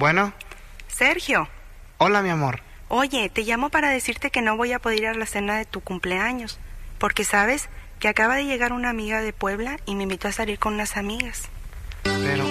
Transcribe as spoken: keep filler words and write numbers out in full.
Bueno. Sergio. Hola, mi amor. Oye, te llamo para decirte que no voy a poder ir a la cena de tu cumpleaños, porque sabes que acaba de llegar una amiga de Puebla y me invitó a salir con unas amigas. Pero